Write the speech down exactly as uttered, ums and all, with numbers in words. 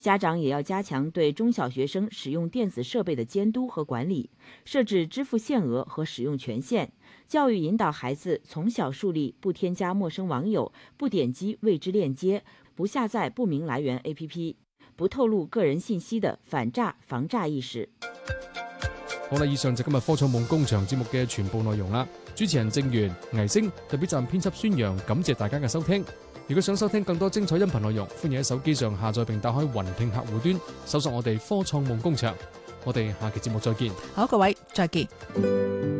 家長也要加強對中小學生使用電子設備的監督和管理，設置支付限額和使用權限，教育引導孩子從小樹立不添加陌生網友、不點擊未知鏈接、不下載不明來源 A P P、不透露個人信息的反詐防詐意識。 好啦，以上就今日科創夢工場節目嘅全部內容啦。主持人正源、倪星，特別站編輯孫陽，感謝大家嘅收聽。如果想收聽更多精彩音頻內容，歡迎喺手機上下載並打開雲聽客戶端，搜索我哋科創夢工場。我哋下期節目再見。 好，各位再見。